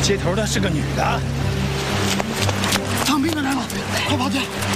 接头的是个女的。 当兵的来了，快跑去！